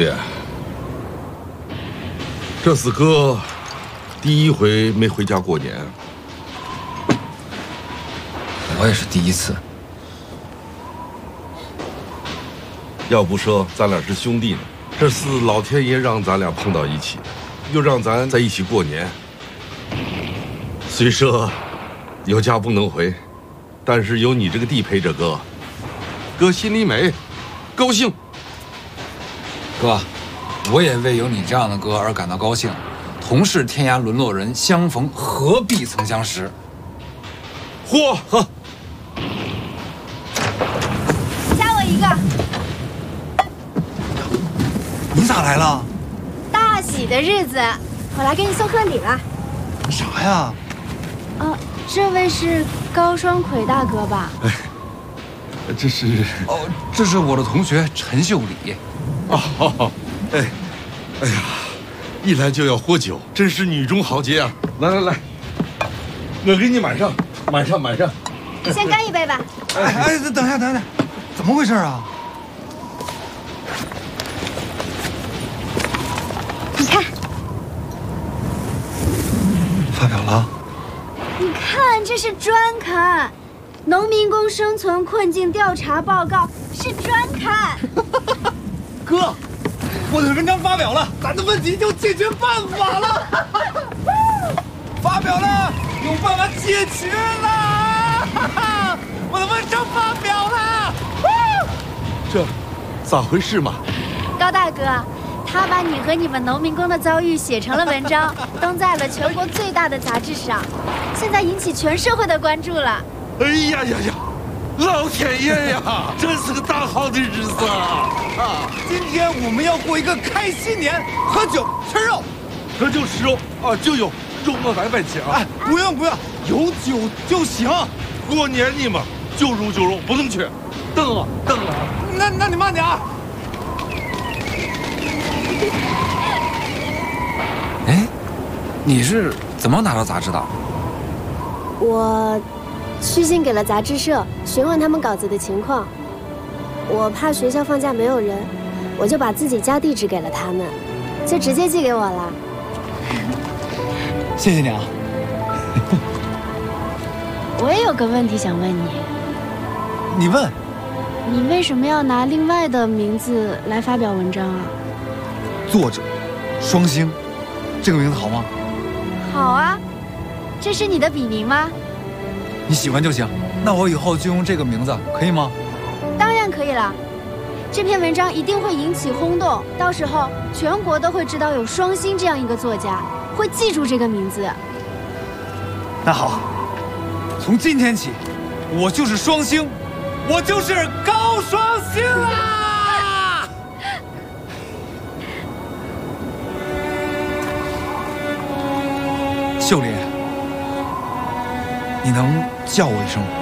弟，这是哥第一回没回家过年。 我也是第一次。 要不说咱俩是兄弟呢，这是老天爷让咱俩碰到一起，又让咱在一起过年。虽说有家不能回，但是有你这个弟陪着哥，哥心里美，高兴。 哥，我也为有你这样的哥而感到高兴。同是天涯沦落人，相逢何必曾相识。 嚯呵！ 加我一个。 你咋来了？ 大喜的日子，我来给你送贺礼了。 啥呀？ 这位是高双奎大哥吧？ 这是哦，这是我的同学陈秀礼。 哦，哎呀，一来就要喝酒，真是女中豪杰啊！来，我给你满上。 先干一杯吧。 哎，等一下，怎么回事啊？ 你看， 发表了。 你看，这是专刊，农民工生存困境调查报告是专刊。 哥，我的文章发表了，咱的问题就解决办法了。发表了，有办法解决了。我的文章发表了。 这咋回事嘛？ 高大哥，他把你和你们农民工的遭遇写成了文章，登在了全国最大的杂志上，现在引起全社会的关注了。 哎呀，老天爷呀，真是个大好的日子啊！ 今天我们要过一个开心年，喝酒吃肉。 喝酒吃肉啊，就有肉我外边请啊！ 哎，不用，有酒就行。 过年你嘛，就肉，不能缺。等啊！ 那你慢点儿。 哎，你是怎么拿到杂志的？ 我去信给了杂志社，询问他们稿子的情况。我怕学校放假没有人，我就把自己家地址给了他们，就直接寄给我了。 谢谢你啊。 我也有个问题想问你， 你问。 你为什么要拿另外的名字来发表文章啊？ 作者，双星，这个名字好吗？ 好啊，这是你的笔名吗？ 你喜欢就行。那我以后就用这个名字，可以吗？ 当然可以了。这篇文章一定会引起轰动，到时候全国都会知道有双星这样一个作家，会记住这个名字。 那好，从今天起，我就是双星，我就是高双星啦！秀莲，你能叫我一声吗？